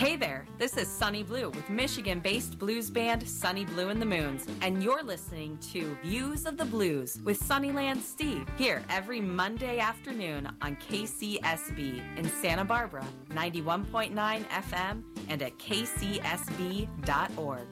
Hey there, this is Sunny Blue with Michigan-based blues band Sunny Blue and the Moons, and you're listening to Views of the Blues with Sunnyland Steve, here every Monday afternoon on KCSB in Santa Barbara, 91.9 FM, and at kcsb.org.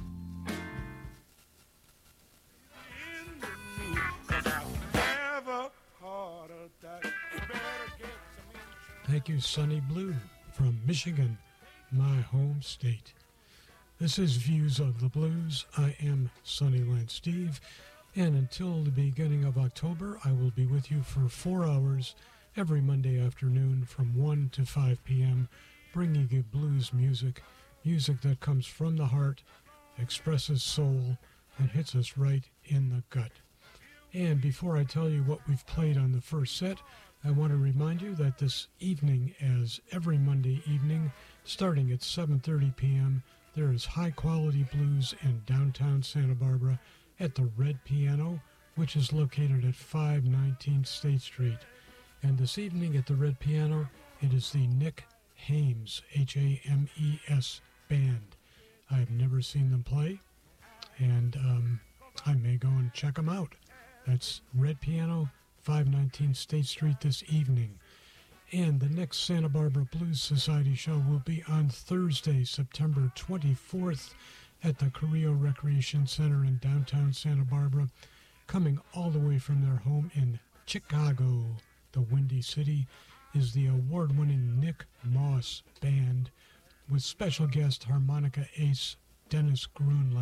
Thank you, Sunny Blue, from Michigan, my home state. This is Views of the Blues. I am Sunnyland Steve, and until the beginning of October, I will be with you for 4 hours every Monday afternoon from 1 to 5 p.m., bringing you blues music, music that comes from the heart, expresses soul, and hits us right in the gut. And before I tell you what we've played on the first set, I want to remind you that this evening, as every Monday evening, starting at 7:30 p.m., there is high-quality blues in downtown Santa Barbara at the Red Piano, which is located at 519 State Street. And this evening at the Red Piano, it is the Nick Hames, Hames Band. I have never seen them play, and I may go and check them out. That's Red Piano, 519 State Street this evening. And the next Santa Barbara Blues Society show will be on Thursday, September 24th at the Carrillo Recreation Center in downtown Santa Barbara, coming all the way from their home in Chicago, the Windy City, is the award-winning Nick Moss Band with special guest harmonica ace Dennis Grunland.